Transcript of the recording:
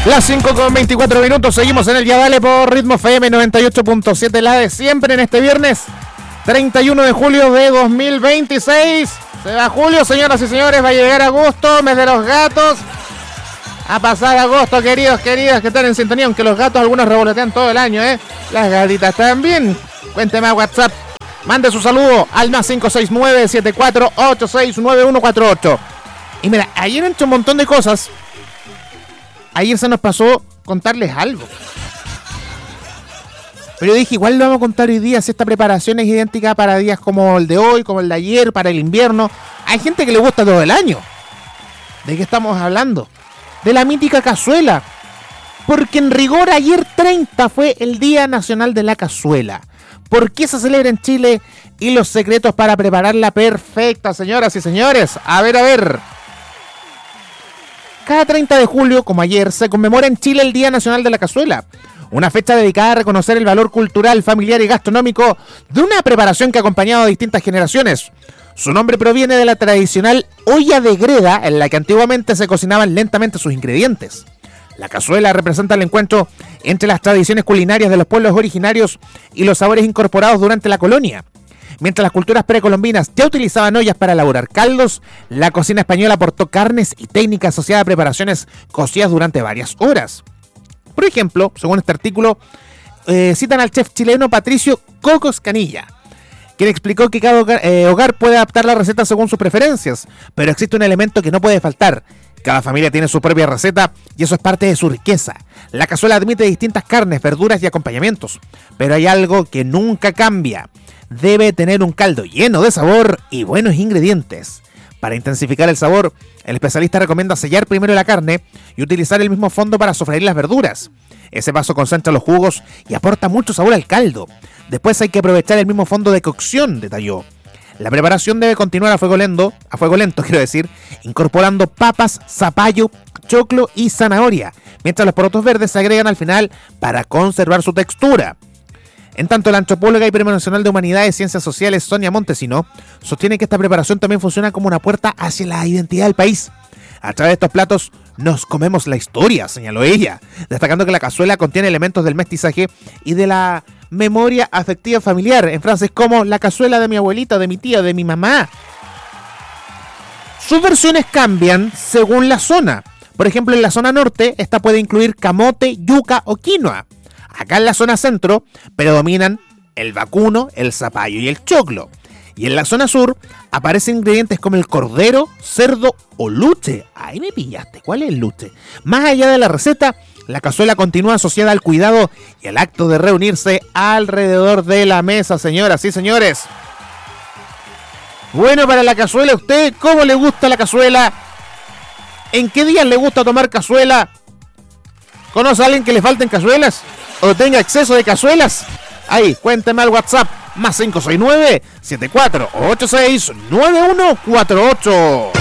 Las 5:24, seguimos en el Ya Dale por Ritmo FM 98.7, la de siempre en este viernes 31 de julio de 2026. Se va julio, señoras y señores, va a llegar agosto, mes de los gatos. A pasar agosto, queridos, queridas, que están en sintonía, aunque los gatos algunos revolotean todo el año, Las gatitas también. Cuénteme a WhatsApp, mande su saludo al más 569-7486-9148. Y mira, ayer han hecho un montón de cosas. Ayer se nos pasó contarles algo. Pero yo dije, igual lo vamos a contar hoy día, si esta preparación es idéntica para días como el de hoy, como el de ayer, para el invierno. Hay gente que le gusta todo el año. ¿De qué estamos hablando? De la mítica cazuela. Porque en rigor ayer 30 fue el Día Nacional de la Cazuela. ¿Por qué se celebra en Chile? Y los secretos para prepararla perfecta, señoras y señores. A ver. Cada 30 de julio, como ayer, se conmemora en Chile el Día Nacional de la Cazuela. Una fecha dedicada a reconocer el valor cultural, familiar y gastronómico de una preparación que ha acompañado a distintas generaciones. Su nombre proviene de la tradicional olla de greda en la que antiguamente se cocinaban lentamente sus ingredientes. La cazuela representa el encuentro entre las tradiciones culinarias de los pueblos originarios y los sabores incorporados durante la colonia. Mientras las culturas precolombinas ya utilizaban ollas para elaborar caldos, la cocina española aportó carnes y técnicas asociadas a preparaciones cocidas durante varias horas. Por ejemplo, según este artículo, citan al chef chileno Patricio Cocos Canilla, quien explicó que cada hogar puede adaptar la receta según sus preferencias, pero existe un elemento que no puede faltar. Cada familia tiene su propia receta y eso es parte de su riqueza. La cazuela admite distintas carnes, verduras y acompañamientos, pero hay algo que nunca cambia. Debe tener un caldo lleno de sabor y buenos ingredientes. Para intensificar el sabor, el especialista recomienda sellar primero la carne y utilizar el mismo fondo para sofreír las verduras. Ese paso concentra los jugos y aporta mucho sabor al caldo. Después hay que aprovechar el mismo fondo de cocción, detalló. La preparación debe continuar a fuego lento, incorporando papas, zapallo, choclo y zanahoria, mientras los porotos verdes se agregan al final para conservar su textura. En tanto, la antropóloga y Premio Nacional de Humanidades y Ciencias Sociales, Sonia Montesino, sostiene que esta preparación también funciona como una puerta hacia la identidad del país. A través de estos platos nos comemos la historia, señaló ella, destacando que la cazuela contiene elementos del mestizaje y de la memoria afectiva familiar, en frases como la cazuela de mi abuelita, de mi tía, de mi mamá. Sus versiones cambian según la zona. Por ejemplo, en la zona norte, esta puede incluir camote, yuca o quinoa. Acá en la zona centro predominan el vacuno, el zapallo y el choclo. Y en la zona sur aparecen ingredientes como el cordero, cerdo o luche. Ahí me pillaste, ¿cuál es el luche? Más allá de la receta, la cazuela continúa asociada al cuidado y al acto de reunirse alrededor de la mesa, señoras y señores. Bueno, para la cazuela, ¿usted cómo le gusta la cazuela? ¿En qué días le gusta tomar cazuela? ¿Conoce a alguien que le falten cazuelas? ¿O tenga exceso de cazuelas? Ahí, cuénteme al WhatsApp, más 569-7486-9148.